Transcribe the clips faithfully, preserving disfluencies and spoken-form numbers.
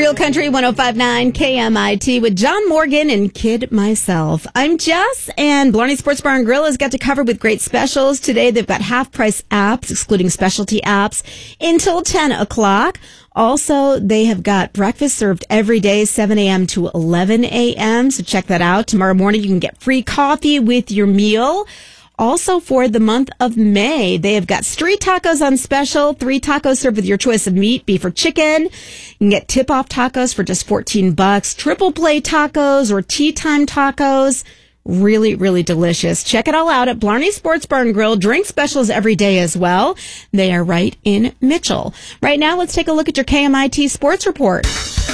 Real Country one oh five point nine K M I T with John Morgan and Kid Myself. I'm Jess, and Blarney Sports Bar and Grill has got to cover with great specials. Today they've got half-price apps, excluding specialty apps, until ten o'clock. Also, they have got breakfast served every day, seven a.m. to eleven a.m., so check that out. Tomorrow morning you can get free coffee with your meal. Also, for the month of May, they have got street tacos on special. Three tacos served with your choice of meat, beef or chicken. You can get tip-off tacos for just fourteen bucks. Triple play tacos or tea time tacos. Really, really delicious. Check it all out at Blarney Sports Bar and Grill. Drink specials every day as well. They are right in Mitchell. Right now, let's take a look at your K M I T Sports Report.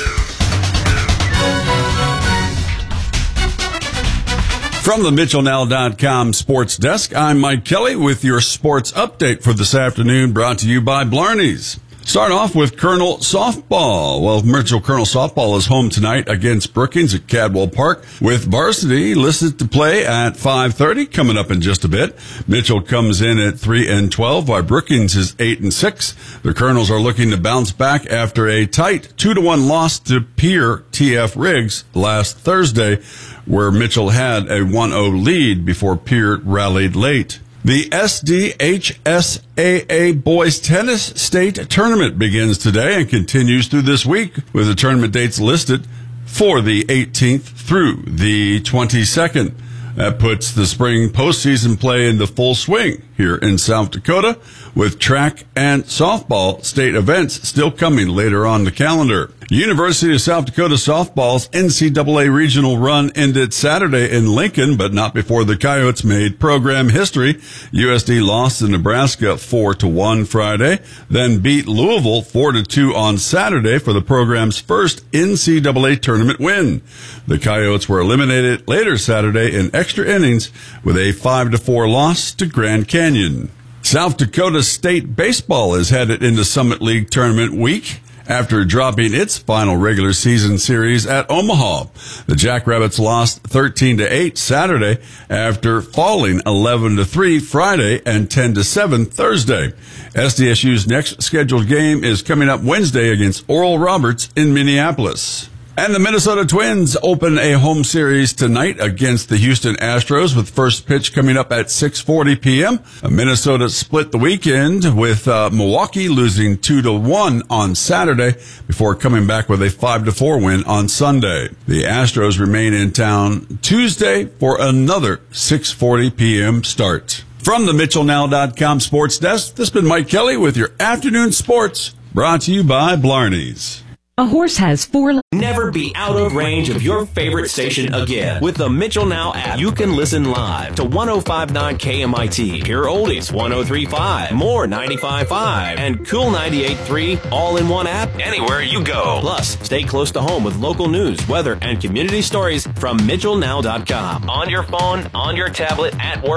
From the Mitchell Now dot com sports desk, I'm Mike Kelly with your sports update for this afternoon, brought to you by Blarney's. Start off with Colonel Softball. Well, Mitchell Colonel Softball is home tonight against Brookings at Cadwell Park, with varsity listed to play at five thirty, coming up in just a bit. Mitchell comes in at three and twelve, while Brookings is eight and six. The Colonels are looking to bounce back after a tight two to one loss to Pierre T F Riggs last Thursday, where Mitchell had a one oh lead before Pierre rallied late. The S D H S A A Boys Tennis State Tournament begins today and continues through this week, with the tournament dates listed for the eighteenth through the twenty-second. That puts the spring postseason play into full swing here in South Dakota, with track and softball state events still coming later on the calendar. University of South Dakota softball's N C double A regional run ended Saturday in Lincoln, but not before the Coyotes made program history. U S D lost to Nebraska four to one Friday, then beat Louisville four to two on Saturday for the program's first N C double A tournament win. The Coyotes were eliminated later Saturday in extra innings with a five to four loss to Grand Canyon. South Dakota State baseball is headed into Summit League tournament week after dropping its final regular season series at Omaha. The Jackrabbits lost thirteen to eight Saturday after falling eleven to three Friday and ten to seven Thursday. S D S U's next scheduled game is coming up Wednesday against Oral Roberts in Minneapolis. And the Minnesota Twins open a home series tonight against the Houston Astros, with first pitch coming up at six forty p.m. Minnesota split the weekend, with uh, Milwaukee losing two to one on Saturday before coming back with a five to four win on Sunday. The Astros remain in town Tuesday for another six forty p.m. start. From the Mitchell Now dot com sports desk, this has been Mike Kelly with your afternoon sports, brought to you by Blarney's. A horse has four... Never be out of range of your favorite station again. With the Mitchell Now app, you can listen live to one oh five point nine K M I T, Pure Oldies one oh three point five, More ninety-five point five, and Cool ninety-eight point three, all in one app, anywhere you go. Plus, stay close to home with local news, weather, and community stories from Mitchell Now dot com. On your phone, on your tablet, at work,